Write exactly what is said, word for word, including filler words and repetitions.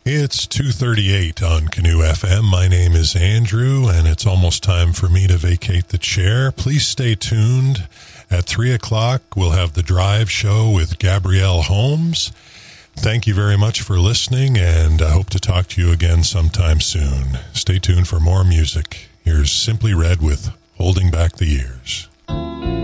It's two thirty-eight on Canoe F M. My name is Andrew, and it's almost time for me to vacate the chair. Please stay tuned. At three o'clock, we'll have the Drive Show with Gabrielle Holmes. Thank you very much for listening, and I hope to talk to you again sometime soon. Stay tuned for more music. Here's Simply Red with Holding Back the Years.